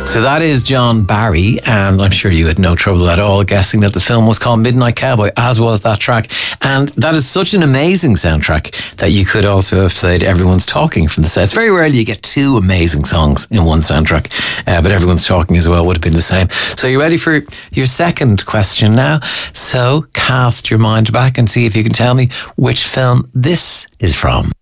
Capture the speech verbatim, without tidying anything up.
So that is John Barry, and I'm sure you had no trouble at all guessing that the film was called Midnight Cowboy, as was that track. And that is such an amazing soundtrack that you could also have played Everyone's Talking from the set. It's very rarely you get two amazing songs in one soundtrack, uh, but Everyone's Talking as well would have been the same. So you're ready for your second question now? So cast your mind back and see if you can tell me which film this is from.